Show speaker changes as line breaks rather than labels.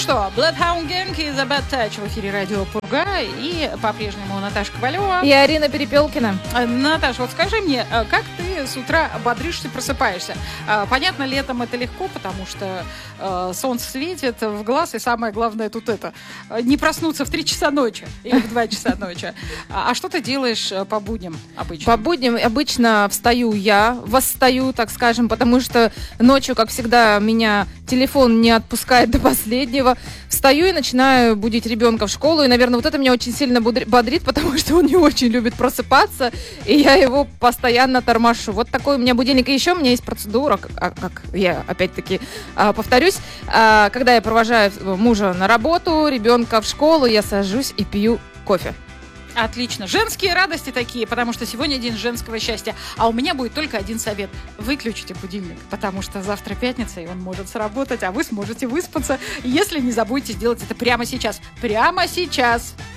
что, Bloodhound Gang и The Bad Touch в эфире радио Пурга. И по-прежнему Наташа Ковалева.
И Арина Перепелкина.
Наташа, вот скажи мне, как ты с утра бодришься, просыпаешься? Понятно, летом это легко, потому что солнце светит в глаз. И самое главное тут не проснуться в 3 часа ночи или в 2 часа ночи. А что ты делаешь по будням обычно?
По будням обычно восстаю, так скажем, потому что ночью, как всегда, меня телефон не отпускает до последнего. Встаю и начинаю будить ребенка в школу. И, наверное, вот это меня очень сильно бодрит, потому что он не очень любит просыпаться, и я его постоянно тормошу. Вот такой у меня будильник. И еще у меня есть процедура, как я опять-таки повторюсь, когда я провожаю мужа на работу, ребенка в школу, я сажусь и пью кофе.
Отлично. Женские радости такие, потому что сегодня день женского счастья. А у меня будет только один совет. Выключите будильник, потому что завтра пятница, и он может сработать, а вы сможете выспаться, если не забудете сделать это прямо сейчас. Прямо сейчас.